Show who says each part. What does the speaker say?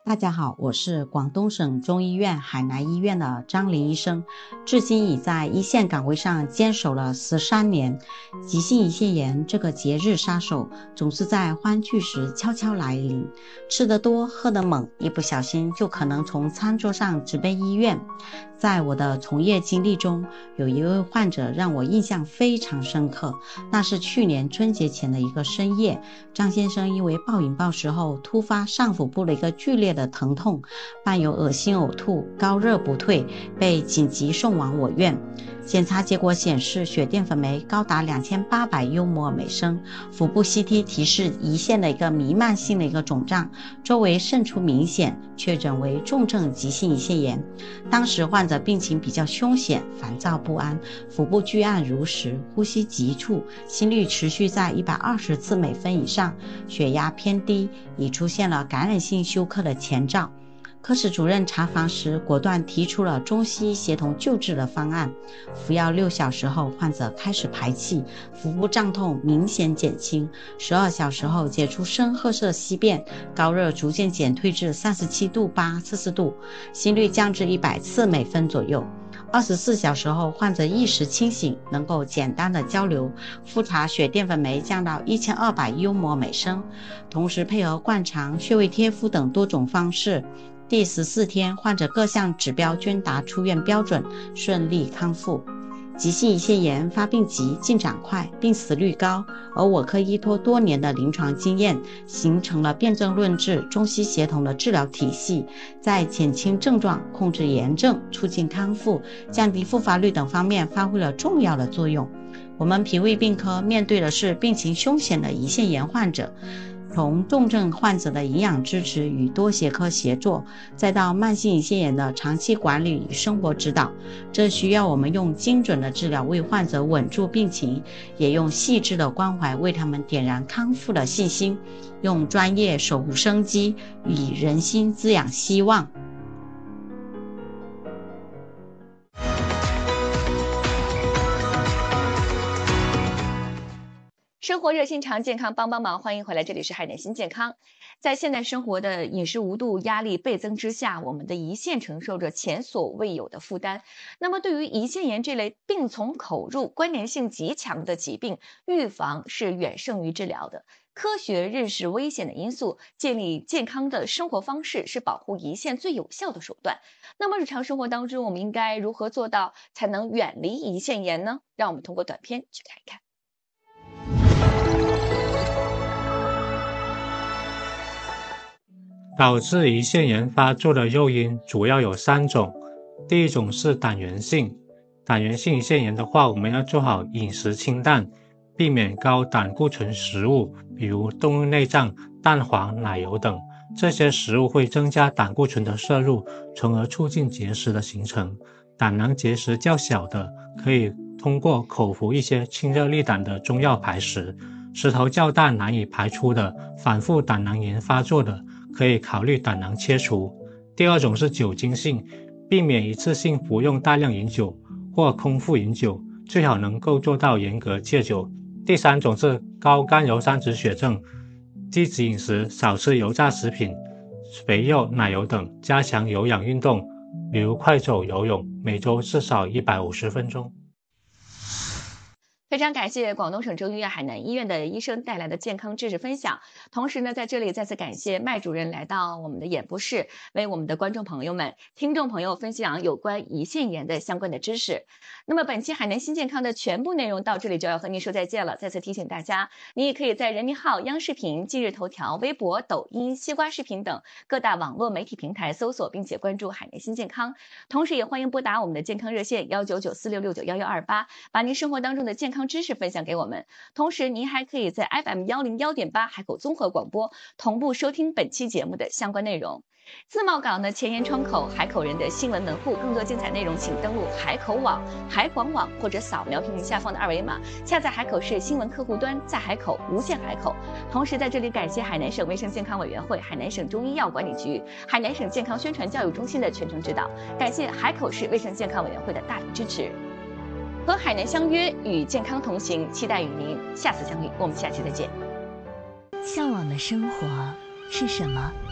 Speaker 1: 大家好，我是广东省中医院海南医院的张林医生，至今已在一线岗位上坚守了13年。急性胰腺炎这个节日杀手总是在欢聚时悄悄来临，吃得多喝得猛，一不小心就可能从餐桌上直奔医院。在我的从业经历中，有一位患者让我印象非常深刻，那是去年春节前的一个深夜，张先生因为暴饮暴食后突发上腹部的一个剧烈的疼痛，伴有恶心呕吐、高热不退，被紧急送往我院。检查结果显示血淀粉酶高达2800幽摩尔每升，腹部 CT 提示胰腺的一个弥漫性的一个肿胀，周围渗出明显，确诊为重症急性胰腺炎。当时患者病情比较凶险，烦躁不安，腹部巨暗如石，呼吸急促，心率持续在120次每分以上，血压偏低，已出现了感染性休克的前兆。科室主任查房时果断提出了中西医协同救治的方案，服药6小时后，患者开始排气，腹部胀痛明显减轻，12小时后解除深褐色稀便，高热逐渐减退至37度8摄氏度，心率降至100次每分左右。24小时后，患者意识清醒，能够简单的交流，复查血淀粉酶降到1200幽摩尔每升，同时配合灌肠、穴位贴敷等多种方式。第14天，患者各项指标均达出院标准，顺利康复。急性胰腺炎发病急、进展快、病死率高，而我科依托多年的临床经验，形成了辨证论治、中西协同的治疗体系，在减轻症状、控制炎症、促进康复、降低复发率等方面发挥了重要的作用。我们脾胃病科面对的是病情凶险的胰腺炎患者，从重症患者的营养支持与多学科协作，再到慢性胰腺炎的长期管理与生活指导，这需要我们用精准的治疗为患者稳住病情，也用细致的关怀为他们点燃康复的信心，用专业守护生机，以人心滋养希望。
Speaker 2: 生活热心肠，健康帮帮忙，欢迎回来，这里是海南新健康。在现代生活的饮食无度、压力倍增之下，我们的胰腺承受着前所未有的负担。那么对于胰腺炎这类病从口入、关联性极强的疾病，预防是远胜于治疗的。科学认识危险的因素，建立健康的生活方式是保护胰腺最有效的手段。那么日常生活当中，我们应该如何做到才能远离胰腺炎呢？让我们通过短片去看一看。
Speaker 3: 导致胰腺炎发作的诱因主要有3种。第一种是胆源性。胆源性胰腺炎的话，我们要做好饮食清淡，避免高胆固醇食物，比如动物内脏、蛋黄、奶油等。这些食物会增加胆固醇的摄入，从而促进结石的形成。胆囊结石较小的，可以通过口服一些清热利胆的中药排石。石头较大难以排出的，反复胆囊炎发作的，可以考虑胆囊切除。第二种是酒精性，避免一次性服用大量饮酒或空腹饮酒，最好能够做到严格戒酒。第三种是高甘油三酯血症，积极饮食，少吃油炸食品、肥肉、奶油等，加强有氧运动，比如快走、游泳，每周至少150分钟。
Speaker 2: 非常感谢广东省中医院海南医院的医生带来的健康知识分享。同时呢，在这里再次感谢麦主任来到我们的演播室，为我们的观众朋友们、听众朋友分享有关胰腺炎的相关的知识。那么本期海南新健康的全部内容到这里就要和您说再见了。再次提醒大家，你也可以在人民号、央视频、今日头条、微博、抖音、西瓜视频等各大网络媒体平台搜索并且关注海南新健康。同时也欢迎拨打我们的健康热线19946691128，把您生活当中的健康知识分享给我们。同时您还可以在 FM101.8 海口综合广播同步收听本期节目的相关内容。自贸港的前沿窗口，海口人的新闻门户，更多精彩内容请登录海口网、海广网或者扫描屏幕下方的2维码，下载海口市新闻客户端，在海口无限海口。同时在这里感谢海南省卫生健康委员会、海南省中医药管理局、海南省健康宣传教育中心的全程指导，感谢海口市卫生健康委员会的大力支持。和海南相约，与健康同行，期待与您下次相遇。我们下期再见。
Speaker 4: 向往的生活是什么？